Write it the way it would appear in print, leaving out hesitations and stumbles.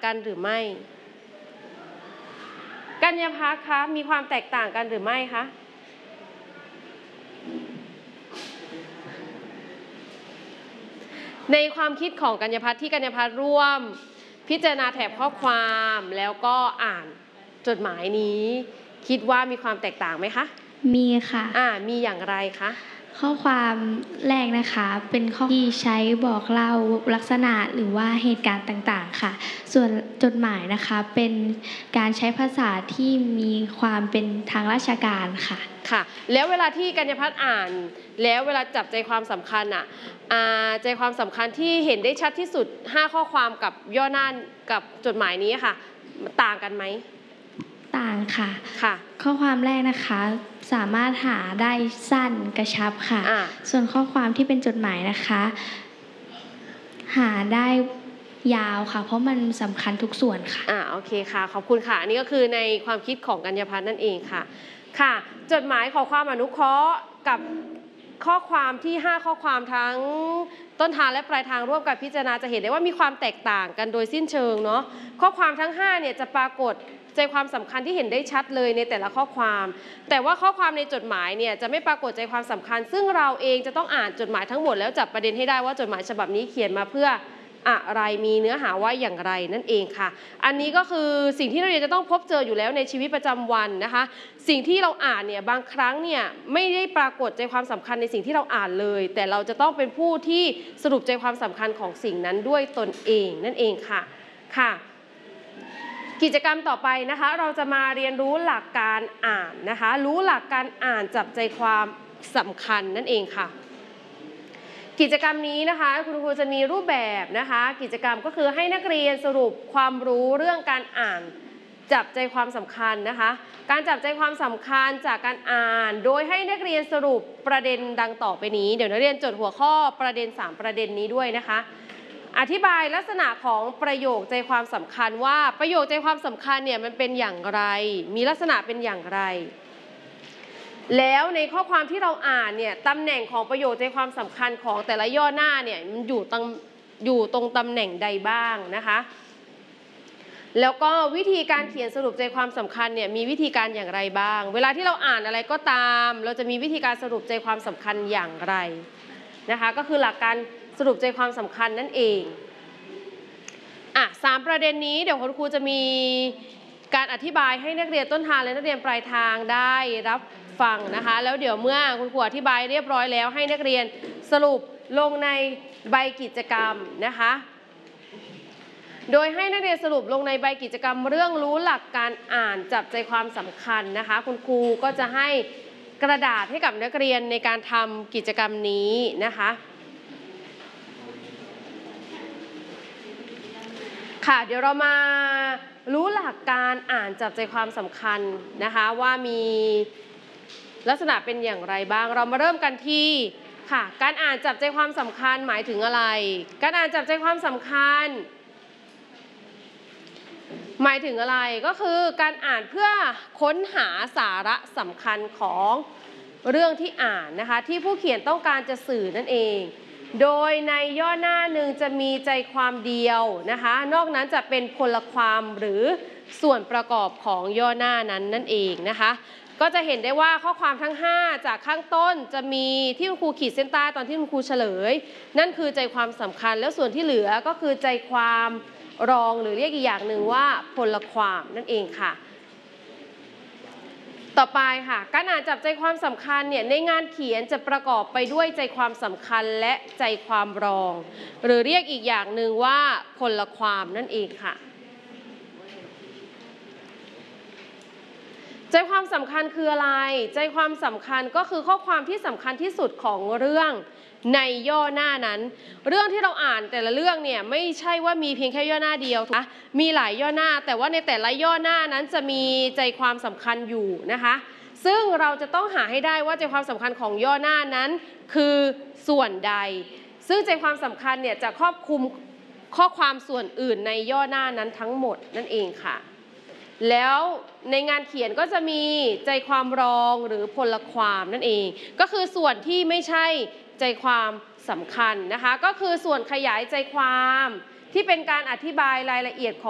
กันหรือไม่กัญญาภัทรคะมีความแตกต่างกันหรือไม่คะในความคิดของกัญญาภัทรที่กัญญาภัทรร่วมพิจารณาแถบข้อความแล้วก็อ่านจดหมายนี้คิดว่ามีความแตกต่างไหมคะมีค่ะมีอย่างไรคะข้อความแรกนะคะเป็นข้อที่ใช้บอกเล่าลักษณะหรือว่าเหตุการณ์ต่างๆค่ะส่วนจดหมายนะคะเป็นการใช้ภาษาที่มีความเป็นทางราชการค่ะแล้วเวลาที่กัญญาภัทรอ่านแล้วเวลาจับใจความสำคัญใจความสำคัญที่เห็นได้ชัดที่สุด5ข้อความกับย่อหน้ากับจดหมายนี้ค่ะต่างกันไหมต่างค่ะข้อความแรกนะคะสามารถหาได้สั้นกระชับค่ะส่วนข้อความที่เป็นจดหมายนะคะหาได้ยาวค่ะเพราะมันสำคัญทุกส่วนค่ะโอเคค่ะขอบคุณค่ะอันนี้ก็คือในความคิดของกัญญาภัทรนั่นเองค่ะจดหมายขอความอนุเคราะห์กับข้อความที่5ข้อความทั้งต้นทางและปลายทางร่วมกับพิจารณาจะเห็นได้ว่ามีความแตกต่างกันโดยสิ้นเชิงเนาะข้อความทั้ง5เนี่ยจะปรากฏใจความสำคัญที่เห็นได้ชัดเลยในแต่ละข้อความแต่ว่าข้อความในจดหมายเนี่ยจะไม่ปรากฏใจความสำคัญซึ่งเราเองจะต้องอ่านจดหมายทั้งหมดแล้วจับประเด็นให้ได้ว่าจดหมายฉบับนี้เขียนมาเพื่ออะไรมีเนื้อหาว่าอย่างไรนั่นเองค่ะอันนี้ก็คือสิ่งที่นักเรียนจะต้องพบเจออยู่แล้วในชีวิตประจำวันนะคะสิ่งที่เราอ่านเนี่ยบางครั้งเนี่ยไม่ได้ปรากฏใจความสำคัญในสิ่งที่เราอ่านเลยแต่เราจะต้องเป็นผู้ที่สรุปใจความสำคัญของสิ่งนั้นด้วยตนเองนั่นเองค่ะกิจกรรมต่อไปนะคะเราจะมาเรียนรู้หลักการอ่านนะคะรู้หลักการอ่านจับใจความสำคัญนั่นเองค่ะกิจกรรมนี้นะคะคุณครูจะมีรูปแบบนะคะกิจกรรมก็คือให้นักเรียนสรุปความรู้เรื่องการอ่านจับใจความสำคัญนะคะการจับใจความสำคัญจากการอ่านโดยให้นักเรียนสรุปประเด็นดังต่อไปนี้เดี๋ยวนักเรียนจดหัวข้อประเด็น3ประเด็นนี้ด้วยนะคะอธิบายลักษณะของประโยคใจความสำคัญว่าประโยคใจความสำคัญเนี่ยมันเป็นอย่างไรมีลักษณะเป็นอย่างไรแล้วในข้อความที่เราอ่านเนี่ยตำแหน่งของประโยคใจความสำคัญของแต่ละย่อหน้าเนี่ยมันอยู่ตรงตำแหน่งใดบ้างนะคะแล้วก็วิธีการเขียนสรุปใจความสำคัญเนี่ยมีวิธีการอย่างไรบ้างเวลาที่เราอ่านอะไรก็ตามเราจะมีวิธีการสรุปใจความสำคัญอย่างไรนะคะก็คือหลักการสรุปใจความสำคัญนั่นเอง3ประเด็นนี้เดี๋ยวคุณครูจะมีการอธิบายให้นักเรียนต้นทางและนักเรียนปลายทางได้รับฟังนะคะแล้วเดี๋ยวเมื่อคุณครูอธิบายเรียบร้อยแล้วให้นักเรียนสรุปลงในใบกิจกรรมนะคะโดยให้นักเรียนสรุปลงในใบกิจกรรมเรื่องรู้หลักการอ่านจับใจความสำคัญนะคะคุณครูก็จะให้กระดาษให้กับนักเรียนในการทำกิจกรรมนี้นะคะเดี๋ยวเรามารู้หลักการอ่านจับใจความสำคัญนะคะว่ามีลักษณะเป็นอย่างไรบ้างเรามาเริ่มกันที่การอ่านจับใจความสำคัญหมายถึงอะไรการอ่านจับใจความสำคัญหมายถึงอะไรก็คือการอ่านเพื่อค้นหาสาระสำคัญของเรื่องที่อ่านนะคะที่ผู้เขียนต้องการจะสื่อนั่นเองโดยในย่อหน้าหนึ่งจะมีใจความเดียวนะคะนอกนั้นจะเป็นพลความหรือส่วนประกอบของย่อหน้านั้นนั่นเองนะคะก็จะเห็นได้ว่าข้อความทั้ง5จากข้างต้นจะมีที่คุณครูขีดเส้นใต้ตอนที่คุณครูเฉลยนั่นคือใจความสำคัญแล้วส่วนที่เหลือก็คือใจความรองหรือเรียกอีกอย่างหนึ่งว่าพลความนั่นเองค่ะต่อไปค่ะการอ่านจับใจความสำคัญเนี่ยในงานเขียนจะประกอบไปด้วยใจความสำคัญและใจความรองหรือเรียกอีกอย่างหนึ่งว่าพลความนั่นเองค่ะใจความสำคัญคืออะไรใจความสำคัญก็คือข้อความที่สำคัญที่สุดของเรื่องในย่อหน้านั้นเรื่องที่เราอ่านแต่ละเรื่องเนี่ยไม่ใช่ว่ามีเพียงแค่ย่อหน้าเดียวนะมีหลายย่อหน้าแต่ว่าในแต่ละย่อหน้านั้นจะมีใจความสำคัญอยู่นะคะซึ่งเราจะต้องหาให้ได้ว่าใจความสำคัญของย่อหน้านั้นคือส่วนใดซึ่งใจความสำคัญเนี่ยจะครอบคลุมข้อความส่วนอื่นในย่อหน้านั้นทั้งหมดนั่นเองค่ะแล้วในงานเขียนก็จะมีใจความรองหรือพลความนั่นเองก็คือส่วนที่ไม่ใช่ใจความสำคัญนะคะก็คือส่วนขยายใจความที่เป็นการอธิบายรายละเอียดของ